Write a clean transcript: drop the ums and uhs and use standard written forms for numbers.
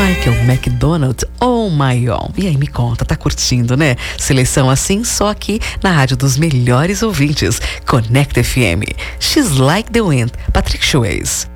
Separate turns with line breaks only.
Like, é o McDonald's Oh My Own. E aí, me conta, tá curtindo, né? Seleção assim só aqui na rádio dos melhores ouvintes. Connect FM. She's Like the Wind, Patrick Swayze.